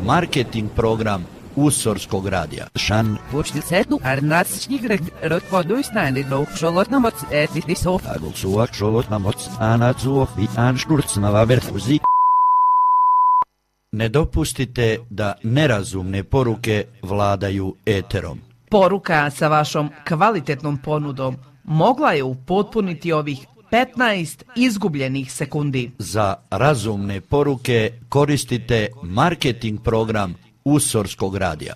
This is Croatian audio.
marketing program Usorskog radija. Šan. Počti setnu arnatsnigre rotvoduisnäänidlo šolotnamots etitisov. Agulsuak šolotnamots anatsuov i anšturcnava verfuzi. Ne dopustite da nerazumne poruke vladaju eterom. Poruka sa vašom kvalitetnom ponudom mogla je upotpuniti ovih 15 izgubljenih sekundi. Za razumne poruke koristite marketing program Usorskog radija.